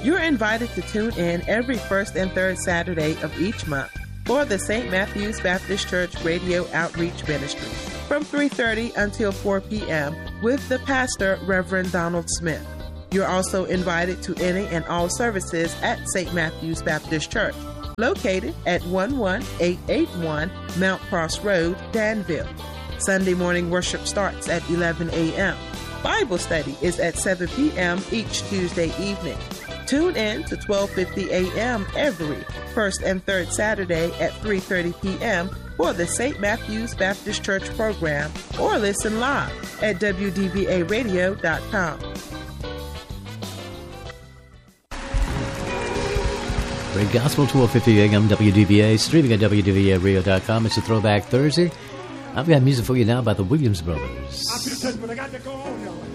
You're invited to tune in every first and third Saturday of each month for the St. Matthew's Baptist Church Radio Outreach Ministry from 3:30 until 4 p.m. with the pastor, Reverend Donald Smith. You're also invited to any and all services at St. Matthew's Baptist Church, located at 11881 Mount Cross Road, Danville. Sunday morning worship starts at 11 a.m. Bible study is at 7 p.m. each Tuesday evening. Tune in to 12:50 a.m. every first and third Saturday at 3:30 p.m. for the St. Matthew's Baptist Church program, or listen live at WDVAradio.com. Great Gospel, 12:50 a.m. WDVA, streaming at WDVAradio.com. It's a Throwback Thursday. I've got music for you now by the Williams Brothers. But I got to go on, y'all.